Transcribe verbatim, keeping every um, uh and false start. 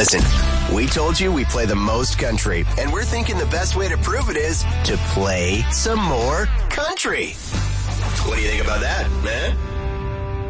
Listen, we told you we play the most country, and we're thinking the best way to prove it is to play some more country. What do you think about that, man?